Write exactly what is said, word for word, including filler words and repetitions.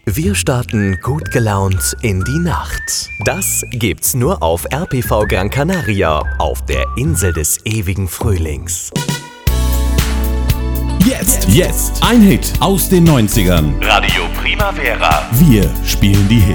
Wir starten gut gelaunt in die Nacht. Das gibt's nur auf R P V Gran Canaria, auf der Insel des ewigen Frühlings. Jetzt, jetzt, ein Hit aus den neunzigern. Radio Primavera. Wir spielen die Hits.